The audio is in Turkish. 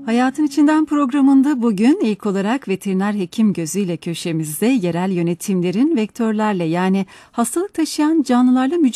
Hayatın İçinden programında bugün ilk olarak veteriner hekim gözüyle köşemizde yerel yönetimlerin vektörlerle yani hastalık taşıyan canlılarla mücadele